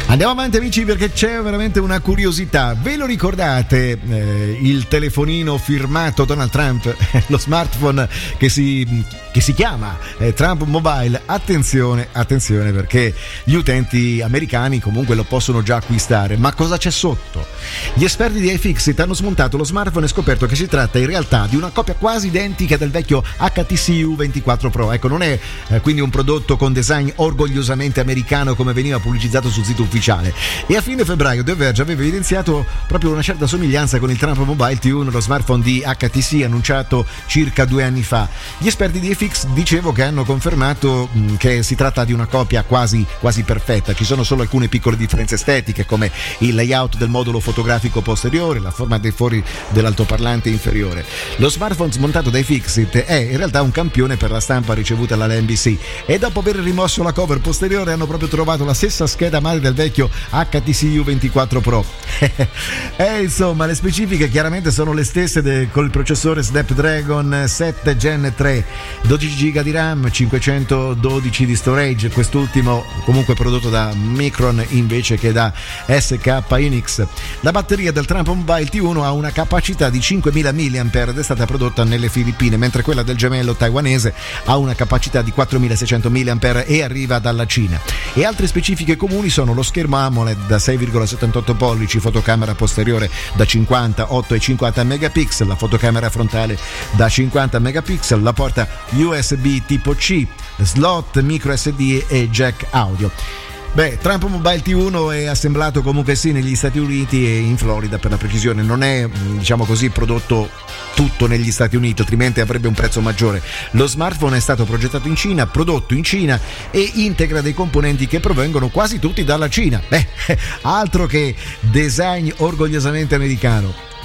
Andiamo avanti amici, perché c'è veramente una curiosità. Ve lo ricordate il telefonino firmato Donald Trump, lo smartphone che si chiama Trump Mobile? Attenzione perché gli utenti americani comunque lo possono già acquistare. Ma cosa c'è sotto? Gli esperti di iFixit hanno smontato lo smartphone e scoperto che si tratta in realtà di una copia quasi identica del vecchio HTC U24 Pro. Ecco, non è quindi un prodotto con design orgogliosamente americano come veniva pubblicizzato sul sito ufficiale. E a fine febbraio The Verge aveva evidenziato proprio una certa somiglianza con il Trump Mobile T1, lo smartphone di HTC annunciato circa 2 anni fa. Gli esperti di iFix, dicevo, che hanno confermato che si tratta di una copia quasi perfetta. Ci sono solo alcune piccole differenze estetiche, come il layout del modulo fotografico posteriore, la forma dei fori dell'altoparlante inferiore. Lo smartphone smontato da iFixit è in realtà un campione per la stampa ricevuta dalla NBC, e dopo aver rimosso la cover posteriore hanno proprio trovato la stessa scheda madre del vecchio HTC U24 Pro. Insomma, le specifiche chiaramente sono le stesse col processore Snapdragon 7 Gen 3, 12 GB di RAM, 512 di storage, quest'ultimo comunque prodotto da Micron invece che da SK Hynix. La batteria del Trump Mobile T1 ha una capacità di 5000 mAh ed è stata prodotta nelle Filippine, mentre quella del gemello taiwanese ha una capacità di 4600 mAh e arriva dalla Cina. E altre specifiche comuni sono lo schermo AMOLED da 6,78 pollici, fotocamera posteriore da 50, 8 e 50 megapixel, la fotocamera frontale da 50 megapixel, la porta USB tipo C, slot micro SD e jack audio. Trump Mobile T1 è assemblato comunque sì negli Stati Uniti e in Florida, per la precisione. Non è, diciamo così, prodotto tutto negli Stati Uniti, altrimenti avrebbe un prezzo maggiore. Lo smartphone è stato progettato in Cina, prodotto in Cina e integra dei componenti che provengono quasi tutti dalla Cina. Altro che design orgogliosamente americano.